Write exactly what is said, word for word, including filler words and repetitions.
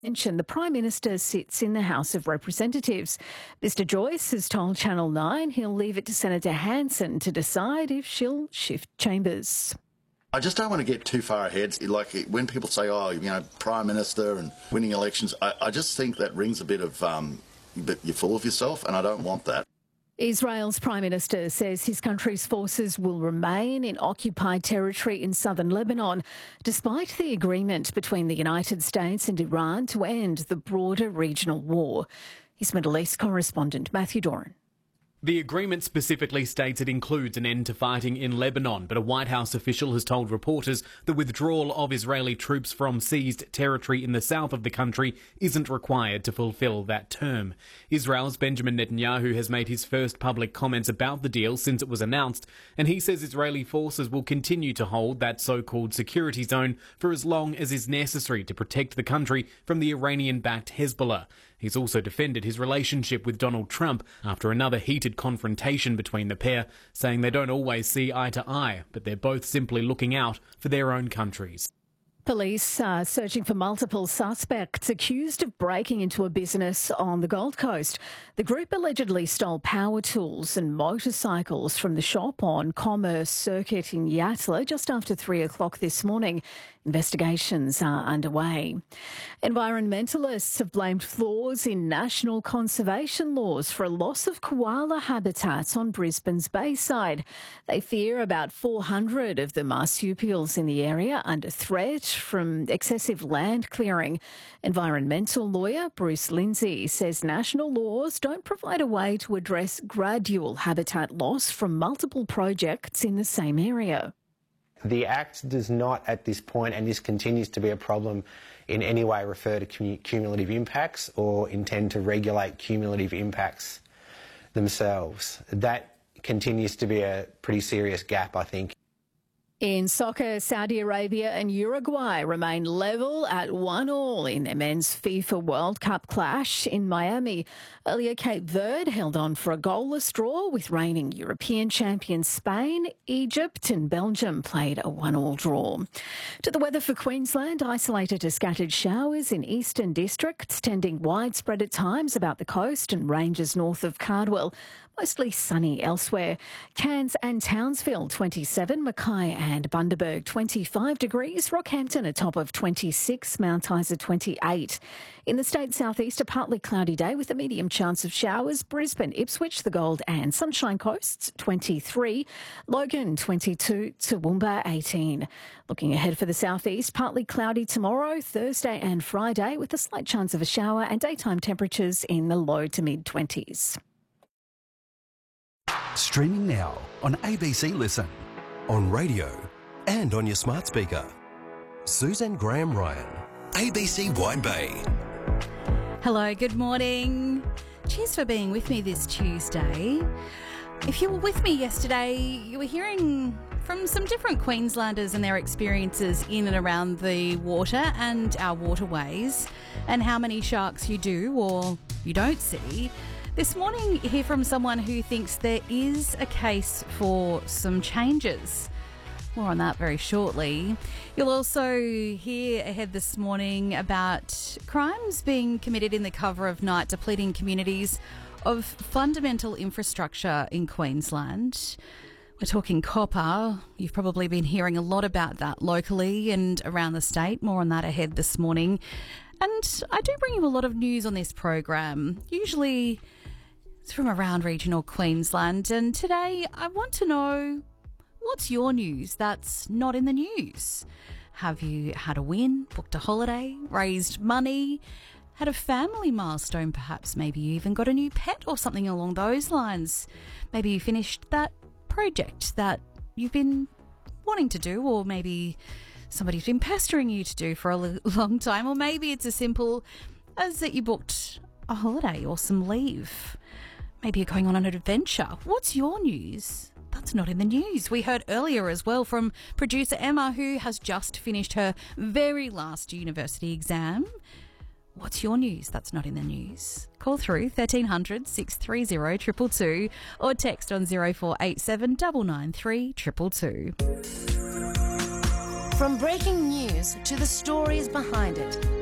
mentioned, the Prime Minister sits in the House of Representatives. Mister Joyce has told Channel nine he'll leave it to Senator Hanson to decide if she'll shift chambers. I just don't want to get too far ahead. Like when people say, oh, you know, Prime Minister and winning elections, I, I just think that rings a bit of, um, but you're full of yourself, and I don't want that. Israel's Prime Minister says his country's forces will remain in occupied territory in southern Lebanon, despite the agreement between the United States and Iran to end the broader regional war. His Middle East correspondent, Matthew Doran. The agreement specifically states it includes an end to fighting in Lebanon, but a White House official has told reporters the withdrawal of Israeli troops from seized territory in the south of the country isn't required to fulfill that term. Israel's Benjamin Netanyahu has made his first public comments about the deal since it was announced, and he says Israeli forces will continue to hold that so-called security zone for as long as is necessary to protect the country from the Iranian-backed Hezbollah. He's also defended his relationship with Donald Trump after another heated confrontation between the pair, saying they don't always see eye to eye, but they're both simply looking out for their own countries. Police are searching for multiple suspects accused of breaking into a business on the Gold Coast. The group allegedly stole power tools and motorcycles from the shop on Commerce Circuit in Yatala just after three o'clock this morning. Investigations are underway. Environmentalists have blamed flaws in national conservation laws for a loss of koala habitats on Brisbane's Bayside. They fear about four hundred of the marsupials in the area under threat from excessive land clearing. Environmental lawyer Bruce Lindsay says national laws don't provide a way to address gradual habitat loss from multiple projects in the same area. The Act does not at this point, and this continues to be a problem, in any way refer to cumulative impacts or intend to regulate cumulative impacts themselves. That continues to be a pretty serious gap, I think. In soccer, Saudi Arabia and Uruguay remain level at one all in their men's FIFA World Cup clash in Miami. Earlier, Cape Verde held on for a goalless draw with reigning European champions Spain. Egypt and Belgium played a one all draw. To the weather for Queensland, isolated to scattered showers in eastern districts, tending widespread at times about the coast and ranges north of Cardwell. Mostly sunny elsewhere. Cairns and Townsville twenty-seven, Mackay and Bundaberg twenty-five degrees, Rockhampton a top of twenty-six, Mount Isa twenty-eight. In the state southeast, a partly cloudy day with a medium chance of showers. Brisbane, Ipswich, the Gold and Sunshine Coasts twenty-three, Logan twenty-two, Toowoomba eighteen. Looking ahead for the southeast, partly cloudy tomorrow, Thursday and Friday with a slight chance of a shower and daytime temperatures in the low to mid twenties. Streaming now on A B C Listen, on radio and on your smart speaker. Suzanne Graham Ryan, A B C Wide Bay. Hello, good morning. Cheers for being with me this Tuesday. If you were with me yesterday, you were hearing from some different Queenslanders and their experiences in and around the water and our waterways, and how many sharks you do or you don't see. This morning, you hear from someone who thinks there is a case for some changes. More on that very shortly. You'll also hear ahead this morning about crimes being committed in the cover of night, depleting communities of fundamental infrastructure in Queensland. We're talking copper. You've probably been hearing a lot about that locally and around the state. More on that ahead this morning. And I do bring you a lot of news on this program. Usually it's from around regional Queensland. And today I want to know, what's your news that's not in the news? Have you had a win, booked a holiday, raised money, had a family milestone perhaps? Maybe you even got a new pet or something along those lines. Maybe you finished that project that you've been wanting to do, or maybe somebody's been pestering you to do for a long time, or maybe it's as simple as that you booked a holiday or some leave. Maybe you're going on an adventure. What's your news that's not in the news? We heard earlier as well from producer Emma, who has just finished her very last university exam. What's your news that's not in the news? Call through thirteen hundred, six three zero, two two two or text on zero four eight seven, nine nine three, two two two. From breaking news to the stories behind it,